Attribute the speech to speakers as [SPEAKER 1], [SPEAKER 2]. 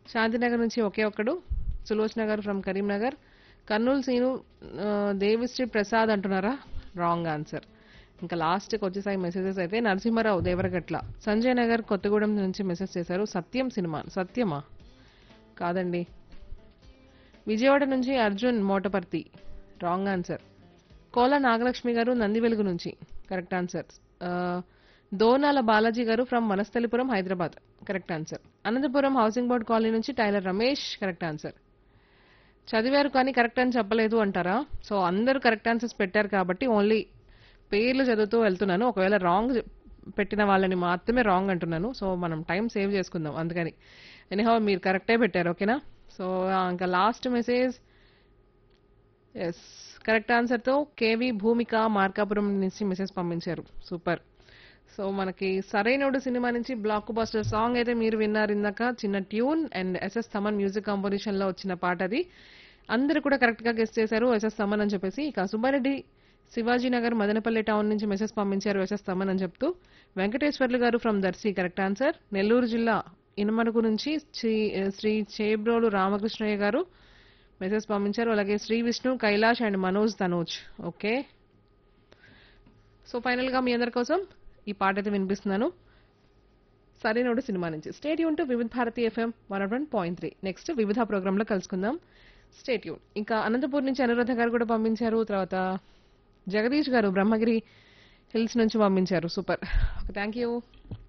[SPEAKER 1] శాంతినగర్ నుంచి ఒకే ఒక్కడు. సులోచన గారు ఫ్రమ్ కరీంనగర్. కర్నూలు సీను దేవిశ్రీ ప్రసాద్ అంటున్నారా? Wrong answer. ఇంకా లాస్ట్కి వచ్చేసాయి మెసేజెస్ అయితే. నరసింహారావు దేవరగట్ల. సంజయ్ నగర్ కొత్తగూడెం నుంచి మెసేజ్ చేశారు. సత్యం సినిమా. సత్యమా? కాదండి. విజయవాడ నుంచి అర్జున్ మోటపర్తి. Wrong answer. కోల నాగలక్ష్మి గారు నందివెలుగు నుంచి. Correct answer. దోనాల బాలాజీ గారు from Vanasthalipuram Hyderabad. Correct answer. Anantapuram housing board colony నుంచి టైలర్ రమేష్. Correct answer. చదివారు కానీ కరెక్ట్ అని చెప్పలేదు అంటారా? సో అందరూ కరెక్ట్ ఆన్సర్స్ పెట్టారు కాబట్టి ఓన్లీ పేర్లు చదువుతూ వెళ్తున్నాను. ఒకవేళ రాంగ్ పెట్టిన వాళ్ళని మాత్రమే రాంగ్ అంటున్నాను. సో మనం టైం సేవ్ చేసుకుందాం అందుకని. ఎనీహౌ మీరు కరెక్టే పెట్టారు. ఓకేనా? సో ఇంకా లాస్ట్ మెసేజ్. ఎస్, కరెక్ట్ ఆన్సర్తో కేవి భూమిక మార్కాపురం నుంచి మెసేజ్ పంపించారు. సూపర్. సో మనకి సరైనోడు సినిమా నుంచి బ్లాక్ బస్టర్ సాంగ్ అయితే మీరు విన్నారు ఇందాక. చిన్న tune and SS Thaman music composition లో వచ్చిన పాట అది. అందరూ కూడా కరెక్ట్ గా గెస్ట్ చేశారు ఎస్ఎస్ తమన్ అని చెప్పేసి. ఇక సుబ్బారెడ్డి శివాజీనగర్ మదనపల్లి టౌన్ నుంచి మెసేజ్ పంపించారు ఎస్ఎస్ తమన్ అని చెప్తూ. వెంకటేశ్వర్లు గారు from Darsi. Correct answer. Nellore జిల్లా ఇనమడుగు నుంచి శ్రీ చేబ్రోలు రామకృష్ణయ్య గారు మెసేజ్ పంపించారు. అలాగే Shri Vishnu Kailash and Manoj Tanoj. Okay. So final గా మీ అందరి కోసం ఈ పాట అయితే వినిపిస్తున్నాను సరైనోడు సినిమా నుంచి. స్టేట్ యూన్ టు వివిధ భారతి ఎఫ్ఎం 101.3. నెక్స్ట్ వివిధ ప్రోగ్రామ్ లో కలుసుకుందాం. స్టేట్ యూన్. ఇంకా అనంతపూర్ నుంచి అనురాధ గారు కూడా పంపించారు. తర్వాత జగదీష్ గారు బ్రహ్మగిరి హిల్స్ నుంచి పంపించారు. సూపర్. Thank you.